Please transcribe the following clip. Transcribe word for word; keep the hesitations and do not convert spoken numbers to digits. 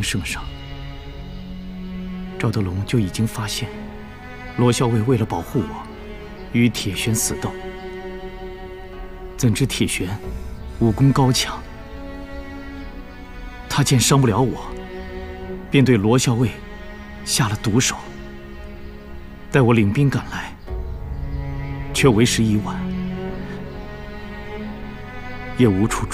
圣上，赵德龙就已经发现罗校尉为了保护我，与铁玄死斗。怎知铁玄武功高强，他见伤不了我，便对罗校尉下了毒手。待我领兵赶来，却为时已晚，也无处